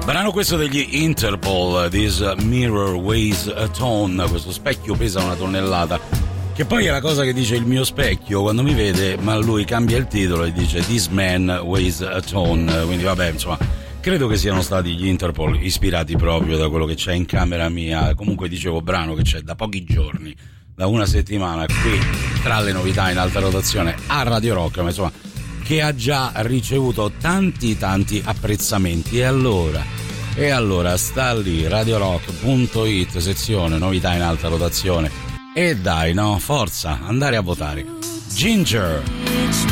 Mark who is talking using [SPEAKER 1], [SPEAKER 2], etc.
[SPEAKER 1] Brano questo degli Interpol, This Mirror Weighs a Ton, questo specchio pesa 1 tonnellata, che poi è la cosa che dice il mio specchio quando mi vede, ma lui cambia il titolo e dice This Man Weighs a Ton, quindi vabbè, insomma, credo che siano stati gli Interpol ispirati proprio da quello che c'è in camera mia. Comunque dicevo, brano che c'è da pochi giorni, da 1 settimana qui tra le novità in alta rotazione a Radio Rock, ma insomma che ha già ricevuto tanti apprezzamenti. E allora sta lì radiorock.it, sezione novità in alta rotazione, e dai, no, forza, andare a votare. Ginger.